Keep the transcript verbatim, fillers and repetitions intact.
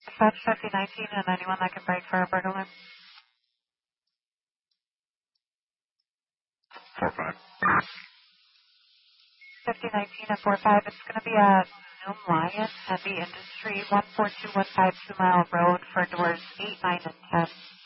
Dispatch fifty nineteen and anyone that can break for a burglar. four five. fifty nineteen and four five. It's going to be a Noom Lion Heavy Industry one four two one five Two Mile Road for doors eight, nine, and ten.